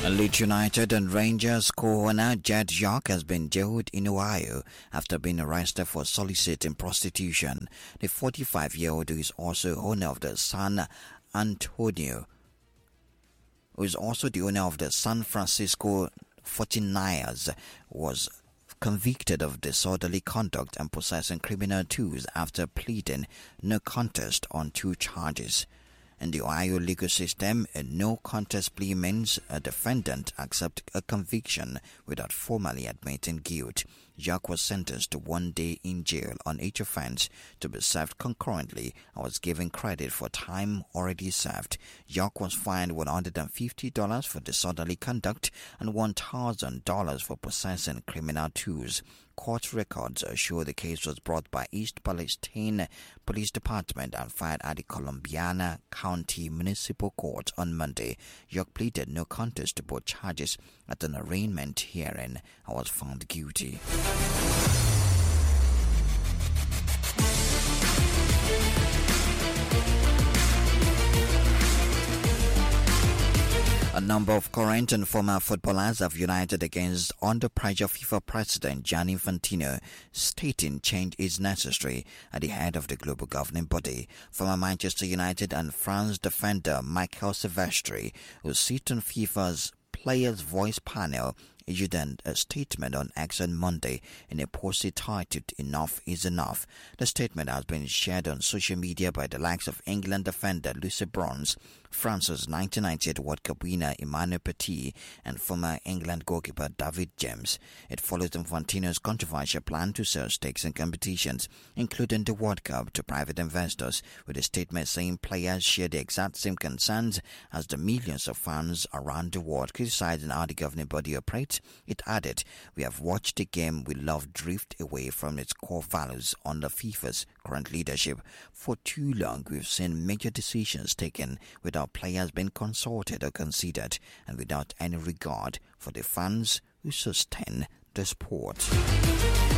Leeds United and Rangers co-owner Jed York has been jailed in Ohio after being arrested for soliciting prostitution. The 45-year-old, who is also owner of the San Francisco 49ers, was convicted of disorderly conduct and possessing criminal tools after pleading no contest on 2 charges. In the Ohio legal system, a no contest plea means a defendant accepts a conviction without formally admitting guilt. York was sentenced to 1 day in jail on each offense to be served concurrently and was given credit for time already served. York was fined $150 for disorderly conduct and $1,000 for possessing criminal tools. Court records show the case was brought by East Palestine Police Department and filed at the Columbiana County Municipal Court on Monday. York pleaded no contest to both charges at an arraignment hearing and was found guilty. A number of current and former footballers have united against under pressure FIFA President Gianni Infantino, stating change is necessary at the head of the global governing body. Former Manchester United and France defender Michael Silvestri, who sits on FIFA's Players' Voice panel, issued a statement on X on Monday in a post titled "Enough is Enough." The statement has been shared on social media by the likes of England defender Lucy Bronze, France's 1998 World Cup winner Emmanuel Petit, and former England goalkeeper David James. It follows Infantino's controversial plan to sell stakes in competitions, including the World Cup, to private investors, with a statement saying players share the exact same concerns as the millions of fans around the world criticizing how the governing body operates. It added, "We have watched the game we love drift away from its core values under FIFA's current leadership. For too long, we've seen major decisions taken without players being consulted or considered, and without any regard for the fans who sustain the sport."